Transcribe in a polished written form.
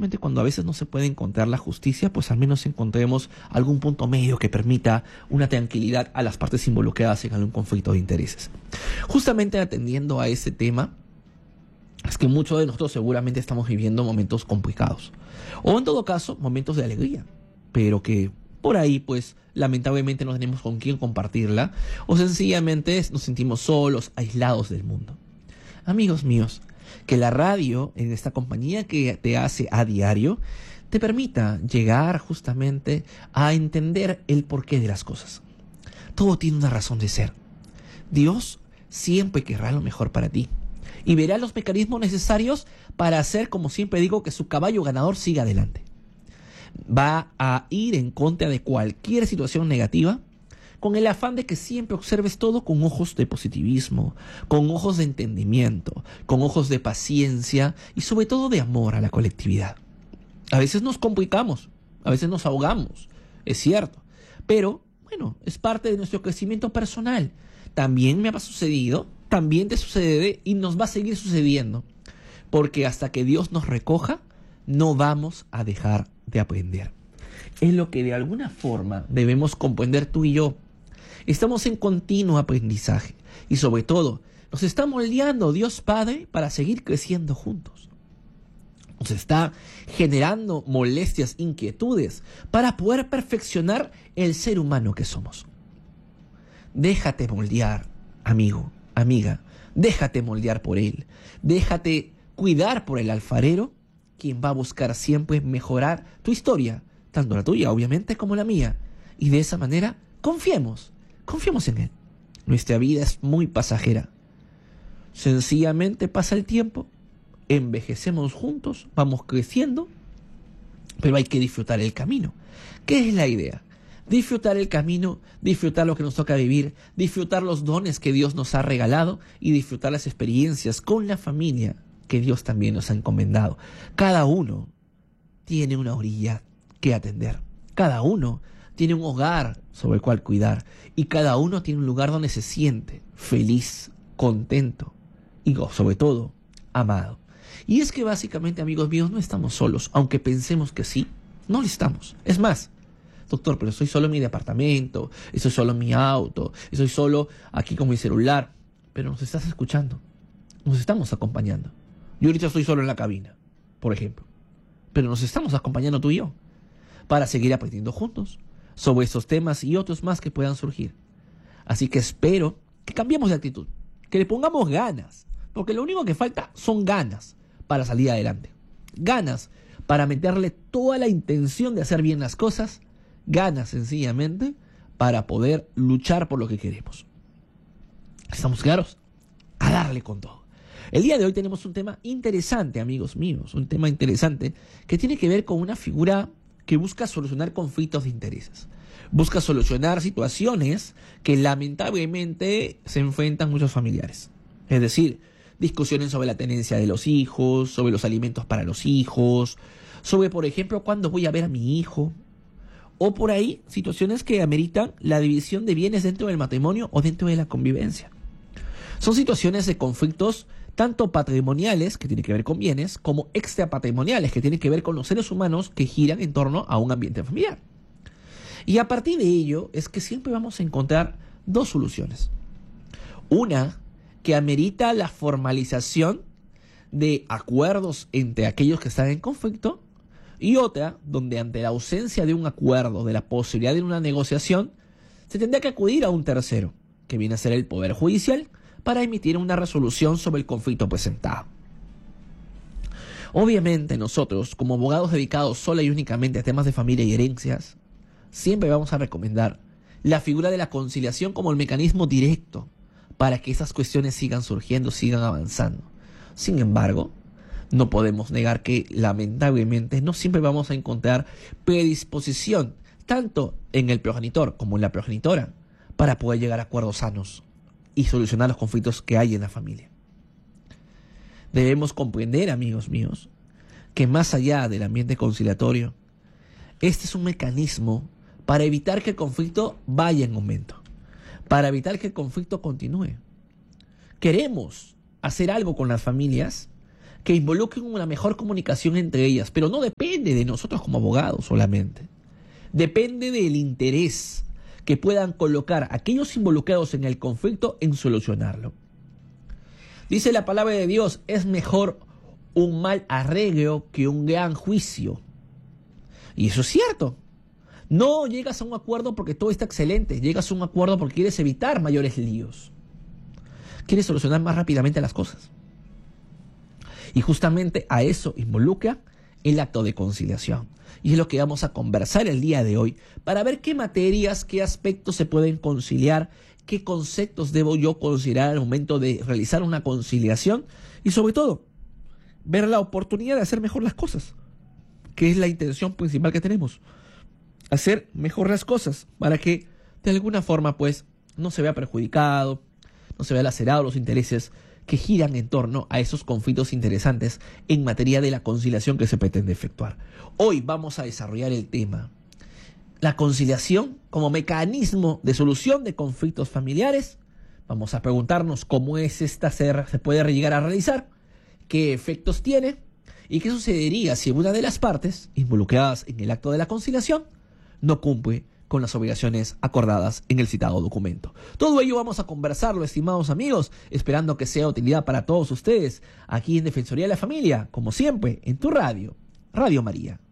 justamente cuando a veces no se puede encontrar la justicia, pues al menos encontremos algún punto medio que permita una tranquilidad a las partes involucradas en algún conflicto de intereses. Justamente atendiendo a ese tema, es que muchos de nosotros seguramente estamos viviendo momentos complicados, o en todo caso, momentos de alegría, pero que por ahí, pues, lamentablemente no tenemos con quién compartirla, o sencillamente nos sentimos solos, aislados del mundo. Amigos míos, que la radio, en esta compañía que te hace a diario, te permita llegar justamente a entender el porqué de las cosas. Todo tiene una razón de ser. Dios siempre querrá lo mejor para ti y verá los mecanismos necesarios para hacer, como siempre digo, que su caballo ganador siga adelante. Va a ir en contra de cualquier situación negativa con el afán de que siempre observes todo con ojos de positivismo, con ojos de entendimiento, con ojos de paciencia y sobre todo de amor a la colectividad. A veces nos complicamos, a veces nos ahogamos, es cierto, pero bueno, es parte de nuestro crecimiento personal. También me ha sucedido, también te sucede y nos va a seguir sucediendo, porque hasta que Dios nos recoja, no vamos a dejar de aprender. Es lo que de alguna forma debemos comprender tú y yo. Estamos en continuo aprendizaje y sobre todo nos está moldeando Dios Padre para seguir creciendo juntos. Nos está generando molestias, inquietudes para poder perfeccionar el ser humano que somos. Déjate moldear, amigo, amiga, déjate moldear por Él. Déjate cuidar por el alfarero, quien va a buscar siempre mejorar tu historia, tanto la tuya, obviamente, como la mía. Y de esa manera, confiemos en Él. Nuestra vida es muy pasajera. Sencillamente pasa el tiempo, envejecemos juntos, vamos creciendo, pero hay que disfrutar el camino. ¿Qué es la idea? Disfrutar el camino, disfrutar lo que nos toca vivir, disfrutar los dones que Dios nos ha regalado y disfrutar las experiencias con la familia que Dios también nos ha encomendado. Cada uno tiene una orilla que atender. Cada uno tiene un hogar sobre el cual cuidar. Y cada uno tiene un lugar donde se siente feliz, contento y sobre todo amado. Y es que básicamente, amigos míos, no estamos solos. Aunque pensemos que sí, no lo estamos. Es más, doctor, pero estoy solo en mi departamento, estoy solo en mi auto, estoy solo aquí con mi celular. Pero nos estás escuchando, nos estamos acompañando. Yo ahorita estoy solo en la cabina, por ejemplo. Pero nos estamos acompañando tú y yo para seguir aprendiendo juntos sobre estos temas y otros más que puedan surgir. Así que espero que cambiemos de actitud, que le pongamos ganas, porque lo único que falta son ganas para salir adelante. Ganas para meterle toda la intención de hacer bien las cosas, ganas sencillamente para poder luchar por lo que queremos. ¿Estamos claros? A darle con todo. El día de hoy tenemos un tema interesante, amigos míos, un tema interesante que tiene que ver con una figura que busca solucionar conflictos de intereses. Busca solucionar situaciones que lamentablemente se enfrentan muchos familiares. Es decir, discusiones sobre la tenencia de los hijos, sobre los alimentos para los hijos, sobre, por ejemplo, cuándo voy a ver a mi hijo. O por ahí, situaciones que ameritan la división de bienes dentro del matrimonio o dentro de la convivencia. Son situaciones de conflictos tanto patrimoniales, que tienen que ver con bienes, como extrapatrimoniales, que tienen que ver con los seres humanos que giran en torno a un ambiente familiar. Y a partir de ello es que siempre vamos a encontrar dos soluciones. Una que amerita la formalización de acuerdos entre aquellos que están en conflicto, y otra donde ante la ausencia de un acuerdo, de la posibilidad de una negociación, se tendrá que acudir a un tercero, que viene a ser el Poder Judicial, para emitir una resolución sobre el conflicto presentado. Obviamente nosotros, como abogados dedicados sola y únicamente a temas de familia y herencias, siempre vamos a recomendar la figura de la conciliación como el mecanismo directo para que esas cuestiones sigan surgiendo, sigan avanzando. Sin embargo, no podemos negar que lamentablemente no siempre vamos a encontrar predisposición, tanto en el progenitor como en la progenitora, para poder llegar a acuerdos sanos y solucionar los conflictos que hay en la familia. Debemos comprender, amigos míos, que más allá del ambiente conciliatorio, este es un mecanismo para evitar que el conflicto vaya en aumento, para evitar que el conflicto continúe. Queremos hacer algo con las familias, que involucren una mejor comunicación entre ellas, pero no depende de nosotros como abogados solamente. Depende del interés que puedan colocar aquellos involucrados en el conflicto en solucionarlo. Dice la palabra de Dios, es mejor un mal arreglo que un gran juicio. Y eso es cierto. No llegas a un acuerdo porque todo está excelente, llegas a un acuerdo porque quieres evitar mayores líos. Quieres solucionar más rápidamente las cosas. Y justamente a eso involucra el acto de conciliación. Y es lo que vamos a conversar el día de hoy para ver qué materias, qué aspectos se pueden conciliar, qué conceptos debo yo considerar al momento de realizar una conciliación y sobre todo, ver la oportunidad de hacer mejor las cosas, que es la intención principal que tenemos. Hacer mejor las cosas para que de alguna forma pues no se vea perjudicado, no se vea lacerado los intereses que giran en torno a esos conflictos interesantes en materia de la conciliación que se pretende efectuar. Hoy vamos a desarrollar el tema, la conciliación como mecanismo de solución de conflictos familiares. Vamos a preguntarnos cómo es esta se puede llegar a realizar, qué efectos tiene y qué sucedería si una de las partes involucradas en el acto de la conciliación no cumple con las obligaciones acordadas en el citado documento. Todo ello vamos a conversarlo, estimados amigos, esperando que sea de utilidad para todos ustedes, aquí en Defensoría de la Familia, como siempre, en tu radio, Radio María.